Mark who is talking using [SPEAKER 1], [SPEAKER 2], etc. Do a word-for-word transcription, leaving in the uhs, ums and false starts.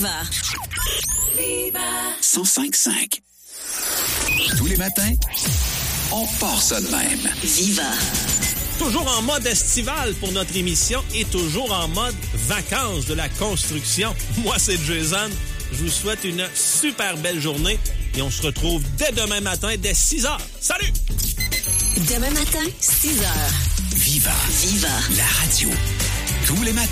[SPEAKER 1] Viva. Viva.
[SPEAKER 2] cent cinq cinq. Tous les matins, on part ça de même.
[SPEAKER 1] Viva.
[SPEAKER 3] Toujours en mode estival pour notre émission et toujours en mode vacances de la construction. Moi, c'est Jason. Je vous souhaite une super belle journée et on se retrouve dès demain matin, dès six heures. Salut!
[SPEAKER 1] Demain matin, six heures.
[SPEAKER 2] Viva.
[SPEAKER 1] Viva.
[SPEAKER 2] La radio. Tous les matins.